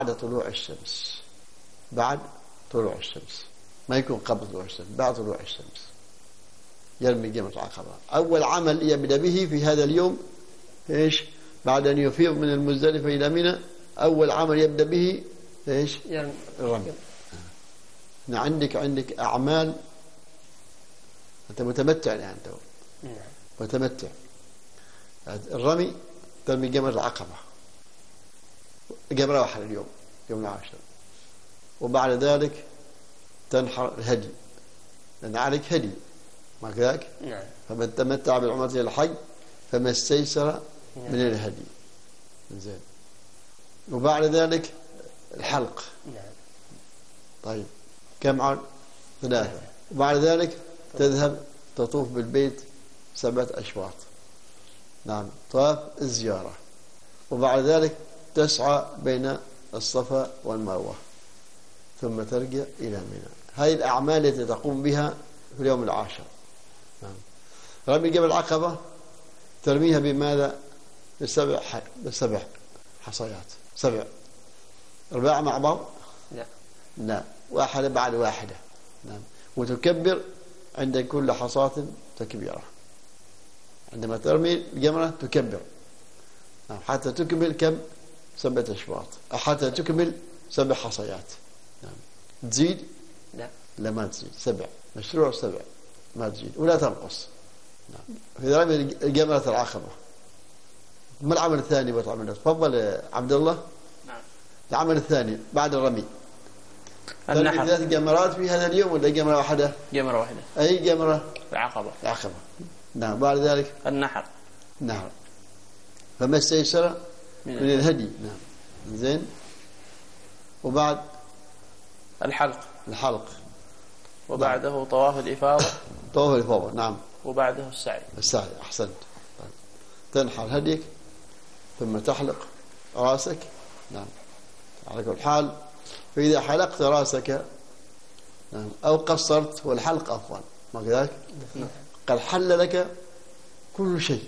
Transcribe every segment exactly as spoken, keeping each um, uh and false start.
بعد طلوع الشمس، بعد طلوع الشمس، ما يكون قبل طلوع الشمس، بعد طلوع الشمس يرمي جمرة العقبة. أول عمل يبدأ به في هذا اليوم إيش؟ بعد أن يفيض من المزدلفة إلى منى، أول عمل يبدأ به إيش؟ الرمي. عندك عندك أعمال، أنت متمتع الآن تو متمتع. الرمي ترمي جمرة العقبة، جمرة واحدة اليوم، يوم العاشر، وبعد ذلك تنحر الهدي، لأن عليك هدي ما كذاك؟ نعم. فمن تمتع بالعمرة إلى الحج فما استيسر من الهدي. زين. وبعد ذلك الحلق. نعم. طيب كم عام؟ ثلاثة. وبعد ذلك تذهب تطوف بالبيت سبعة أشواط. نعم، طواف الزيارة. وبعد ذلك تسعى بين الصفا والمروة، ثم ترجع إلى منى. هذه الأعمال التي تقوم بها في اليوم العاشر. نعم. رمي جبل العقبة ترميها بماذا؟ بسبع ح... بسبع حصيات، سبع أربعة مع بعض؟ لا لا، واحدة بعد واحدة. نعم. وتكبر عند كل حصاة تكبيرة. عندما ترمي الجمرة تكبر. نعم. حتى تكمل كم؟ سبعة أشواط، حتى تكمل سبع حصيات. نعم. تزيد؟ لا لا ما تزيد، سبع، مشروع سبع، ما تزيد ولا تنقص. نعم. في رمي الجمرة العقبة. ما العمل الثاني بتعمله؟ تفضل عبد الله. نعم. العمل الثاني بعد الرمي النحر. ثلاث جمرات في هذا اليوم ولا جمرة واحدة؟ جمرة واحدة. أي جمرة؟ العقبة. العقبة. نعم. بعد ذلك النحر. نعم. فما استيسر من, من الهدي. نعم. زين. وبعد الحلق. الحلق. وبعده طواف الإفاضة. طواف الإفاضة. نعم. وبعده السعي. السعي. أحسنت. طيب. تنحر هديك ثم تحلق راسك. نعم. على كل حال، فإذا حلقت راسك نعم أو قصرت، والحلق أفضل ما كذلك؟ نعم. قد حل لك كل شيء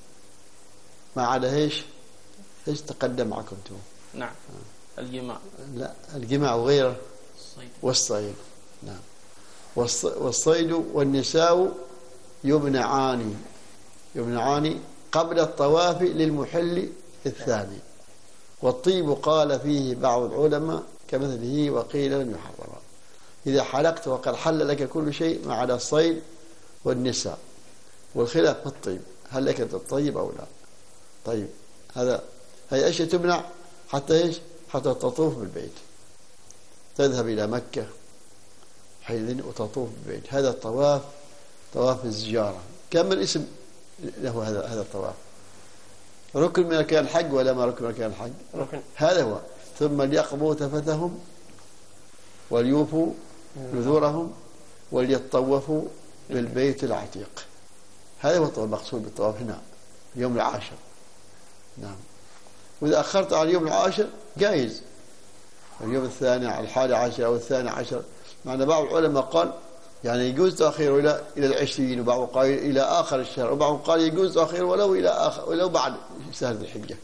ما عدا ايش؟ ايش تقدم معكم تو؟ نعم. الجماع. لا، الجماع وغيره. الصيد. والصيد. نعم. والصيد والنساء يمنعان يمنعان قبل الطواف للمحل الثاني. والطيب قال فيه بعض العلماء كمثله وقيل لم يحرم. إذا حلقت وقد حل لك كل شيء ما عدا الصيد والنساء، والخلاف في الطيب، هل لك الطيب أو لا؟ طيب هذا هي أشياء تمنع حتى إيش؟ حتى تطوف بالبيت، تذهب إلى مكة حين وتطوف بالبيت. هذا الطواف طواف الزيارة. كم الاسم له هذا هذا الطواف؟ ركن من أركان الحج ولا ما ركن من أركان الحج؟ ركن. هذا هو. ثم ليقضوا تفثهم وليوفوا نذورهم وليطوفوا بالبيت العتيق. هذا هو المقصود بالطواف هنا اليوم العاشر. نعم. وإذا أخرت على اليوم العاشر جائز، اليوم الثاني على الحادي عشر أو الثاني عشر. معنى بعض العلماء قال يعني يجوز تأخيره إلى إلى العشرين، وبعض قال إلى آخر الشهر، وبعض قال يجوز تأخيره ولو إلى آخر ولو بعد شهر ذي الحجة.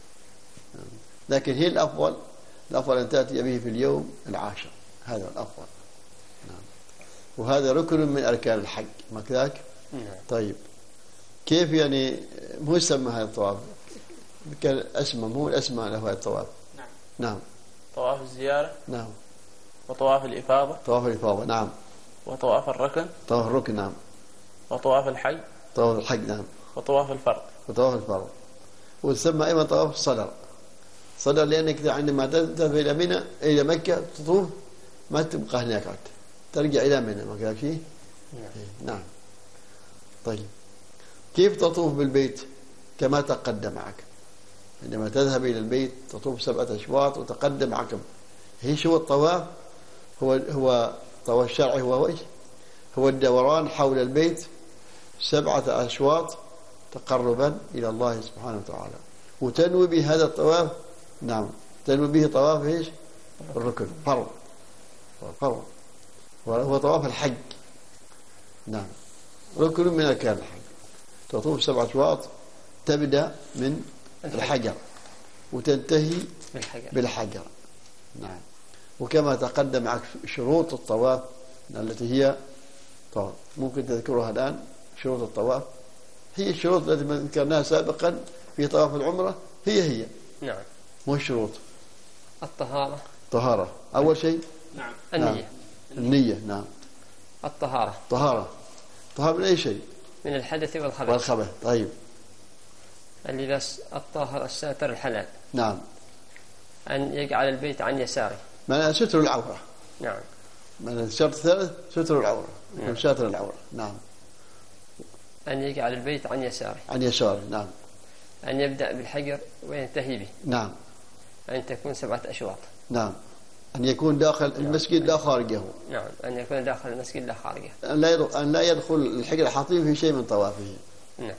لكن هي الأفضل الأفضل أن تأتي به في اليوم العاشر، هذا الأفضل. نعم. وهذا ركن من أركان الحج ما كذاك؟ نعم. طيب كيف يعني مو يسمى هذا الطواف؟ كان اسمه مو الأسماء له هذا الطواف. نعم. نعم. طواف الزيارة. نعم. وطواف الإفاضة. طواف الإفاضة. نعم. وطواف الركن. طواف الركن. نعم. وطواف الحج. طواف الحج. نعم. وطواف الفرض. وطواف الفرض. وتسمى أيضا طواف الصدر. صدر لأنك عندما تذهب إلى منى إلى مكة تطوف ما تبقى هناك، ترجع إلى منى ما كذا شيء. نعم. نعم. طيب كيف تطوف بالبيت؟ كما تقدم معك. عندما تذهب إلى البيت تطوف سبعة أشواط وتقدم معك. ايش هو الطواف؟ هو هو الطواف الشرعي هو ايش؟ هو الدوران حول البيت سبعة أشواط تقربا إلى الله سبحانه وتعالى، وتنوي بهذا الطواف. نعم. تنوي به طواف ايش؟ الركن، فرض، فرض، وهو طواف الحج. نعم. ركن من أركان الحج. تطوف سبعة أشواط، تبدأ من الحجر وتنتهي بالحجر. بالحجر. نعم. وكما تقدم معك شروط الطواف التي هي طواف. ممكن تذكرها الآن شروط الطواف؟ هي الشروط التي ذكرناها سابقا في طواف العمرة، هي هي نعم. مو الشروط. الطهارة. طهارة أول شيء. نعم. النية. نعم. النية. نعم. الطهارة. طهارة. طهارة من أي شيء؟ من الحدث والخبث. والخبث. طيب. اللباس الطاهر الساتر الحلال. نعم. أن يجعل البيت عن يساره. معنى ستر العورة. نعم. من الشرط الثالث ستر العورة، يكون ساتر العورة. نعم. أن يجعل البيت عن يساره. عن يساره. نعم. أن يبدأ بالحجر وينتهي به. نعم. أن تكون سبعة أشواط. نعم. أن يكون داخل المسجد لا خارجه. نعم. أن يكون داخل المسجد لا خارجه. أن لا أن لا يدخل الحجر الحطيم في شيء من طوافه. نعم.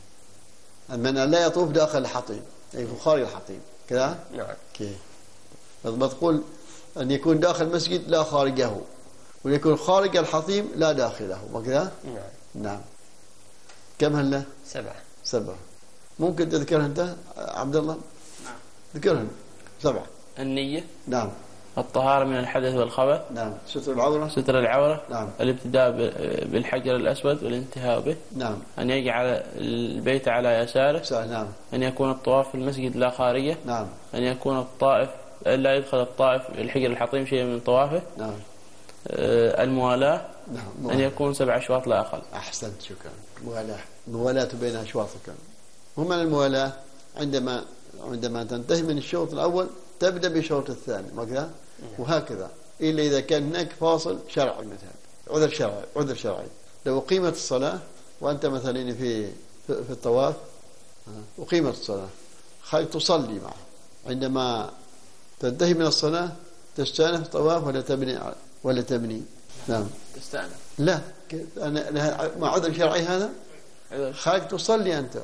من أن لا يطوف داخل الحطيم، يكون خارج الحطيم كذا. نعم. كيف بتقول أن يكون داخل المسجد لا خارجه، ويكون خارج الحطيم لا داخله، وكذا. نعم. نعم. كم هلا؟ سبعة. سبعة. ممكن تذكرها أنت عبد الله؟ نعم. ذكرهن. سبعة. النية. نعم. الطهارة من الحدث والخبث. نعم. ستر العورة. ستر العورة. نعم. الابتداء بالحجر الأسود والانتهاء به. نعم. أن يجعل البيت على يساره. صح. نعم. أن يكون الطواف في المسجد لا خارجه. نعم. أن يكون الطائف لا يدخل الطائف الحجر الحطيم شيء من طوافه. نعم. آه الموالاة. نعم. أن يكون سبع أشواط لا أقل. أحسنت. شكرا. موالاة. موالاة بين أشواطك. ومن الموالاة عندما عندما تنتهي من الشوط الأول تبدأ بالشوط الثاني، وكذا وهكذا، إلا إذا كان هناك فاصل شرعي، مثلا عذر شرعي عذر شرعي لو أقيمت الصلاة وأنت مثلا في في الطواف، أقيمت الصلاة خليك تصلي معه، عندما تنتهي من الصلاة تستأنف الطواف ولا تبني ولا تبني؟ نعم. تستأنف. لا، أنا مع عذر شرعي هذا خليك تصلي أنت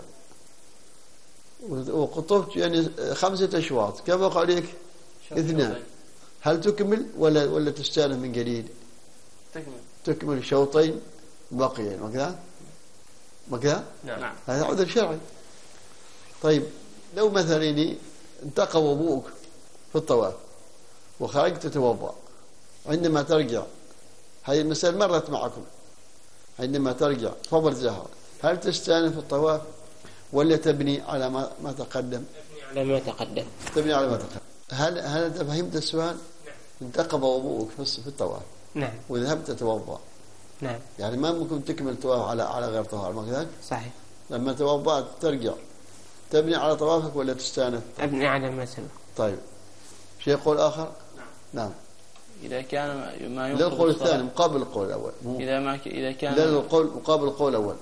وقطبت يعني خمسة أشواط، كم وقع عليك؟ اثنان. هل تكمل ولا ولا تستأنف من جديد؟ تكمل. تكمل شوطين بقيا، وكذا وكذا. نعم. هذا عذر شرعي. طيب لو مثلا انتقى وضوءك في الطواف وخرجت تتوضأ، عندما ترجع، هذه المسألة مرت معكم، عندما ترجع فضل زهر، هل تستأنف الطواف ولا تبني على ما ما تقدم؟ على ما تقدم. تبني على ما تقدم. هل هل أنت فهمت السؤال؟ انتقض وضوءك في الطواف. نعم. وذهبت تتوضأ. نعم. يعني ما ممكن تكمل طواف على على غير طهارة، ما كذلك؟ صحيح. لما توضأت ترجع تبني على طوافك ولا تستأنف؟ أبني على ما سبق. طيب. شيء يقول آخر؟ نعم. نعم. إذا كان ما ينقض لا القول الصلاة. الثاني مقابل القول الأول. إذا ما ك... إذا كان لا القول مقابل القول الأول.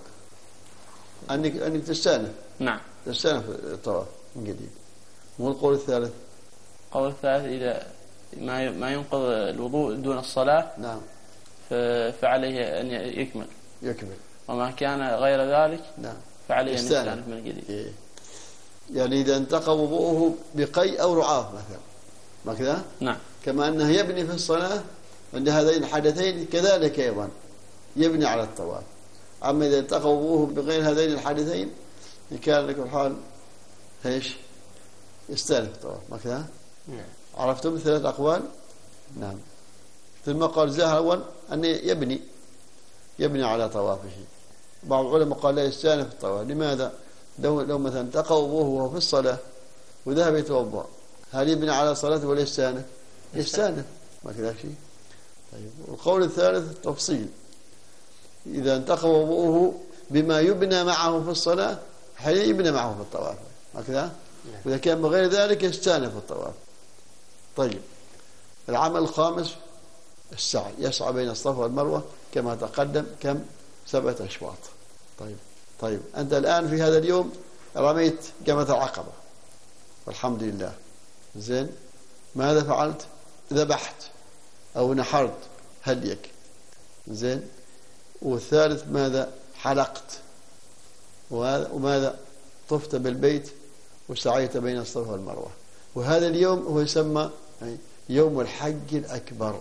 أنك أنك تستأنف. نعم. تستأنف الطواف من جديد. مو القول الثالث. القول الثالث إذا ما ما ينقض الوضوء دون الصلاة. نعم. ف... فعليه أن يكمل. يكمل. وما كان غير ذلك. نعم. فعليه أن يستأنف يستأنف من جديد. إيه. يعني إذا انتقى وضوءه بقي أو رعاف مثلا، ما كذا؟ نعم. كما أنه يبني في الصلاة عند هذين الحدثين كذلك أيضا يبني على الطواف. أما إذا انتقى وضوءه بغير هذين الحدثين إن كان لك الحال ايش؟ يستأنف الطواف، ما كذا؟ نعم. عرفتم ثلاث أقوال؟ نعم. ثم قال زهر أول أن يبني يبني على طوافه. بعض العلماء قال لا يستأنف الطواف. لماذا؟ لو لو مثلا انتقى وضوءه وهو في الصلاة وذهب يتوضأ، هل يبني على صلاته ولا يستأنف؟ يستأنف، ما كذا شيء. طيب. والقول الثالث تفصيل، إذا انتقى وضوءه بما يبنى معه في الصلاة حين يبنى معه في الطواف، ما كذا؟ وإذا كان بغير ذلك يستأنف الطواف. طيب. العمل الخامس السعي، يسعى بين الصفا والمروة كما تقدم، كم؟ سبعة أشواط. طيب. طيب أنت الآن في هذا اليوم رميت جمرة العقبة والحمد لله، زين، ماذا فعلت؟ ذبحت أو نحرت هديك، زين. والثالث ماذا؟ حلقت. وماذا؟ طفت بالبيت وسعيت بين الصفا والمروة. وهذا اليوم هو يسمى يوم الحج الأكبر،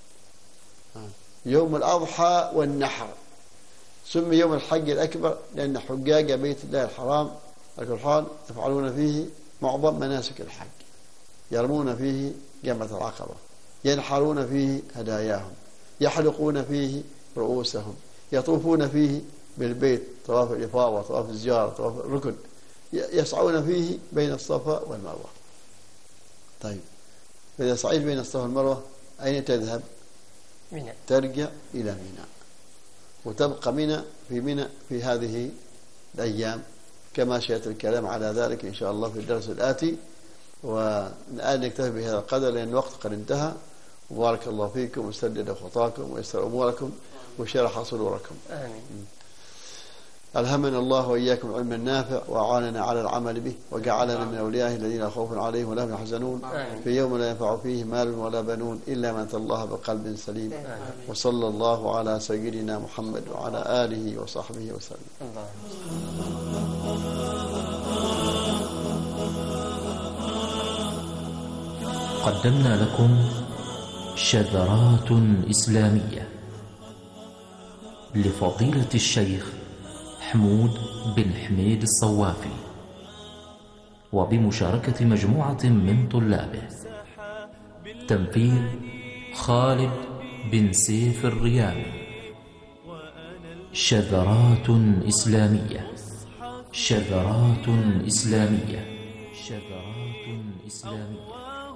يوم الأضحى والنحر. سمي يوم الحج الأكبر لأن حجاج بيت الله الحرام الحال يفعلون فيه معظم مناسك الحج، يرمون فيه جمرة العقبة، ينحرون فيه هداياهم، يحلقون فيه رؤوسهم، يطوفون فيه بالبيت طواف الإفاضة، طواف الزيارة، طواف الركن، يسعون فيه بين الصفا والمروة. طيب إذا سعيت بين الصفا والمروة أين تذهب؟ منى. ترجع إلى منى وتبقى منى في منى في هذه الأيام، كما سيأتي الكلام على ذلك إن شاء الله في الدرس الآتي. والآن نكتفي بهذا القدر لأن الوقت قد انتهى. وبارك الله فيكم وسدد خطاكم ويسر أموركم وشرح صدوركم. آمين. ألهمنا الله وإياكم العلم النافع وأعاننا على العمل به وجعلنا من أوليائه الذين لا خوف عليهم ولا هم يحزنون في يوم لا ينفع فيه مال ولا بنون إلا من أتى الله بقلب سليم. وصلى الله على سيدنا محمد وعلى آله وصحبه وسلم. قدمنا لكم شذرات إسلامية لفضيلة الشيخ حمود بن حميد الصوافي وبمشاركة مجموعة من طلابه. تنفيذ خالد بن سيف الريامي. شذرات إسلامية شذرات إسلامية شذرات إسلامية.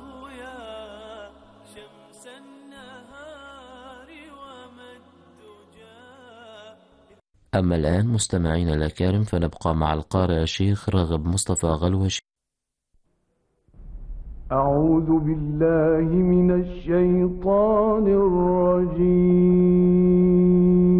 أما الآن مستمعين الأكارم فنبقى مع القارئ الشيخ راغب مصطفى غلوشي. أعوذ بالله من الشيطان الرجيم.